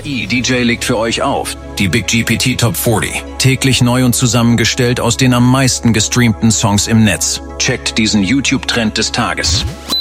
AI DJ legt für euch auf. Die Big GPT Top 40. Täglich neu und zusammengestellt aus den am meisten gestreamten Songs im Netz. Checkt diesen YouTube-Trend des Tages.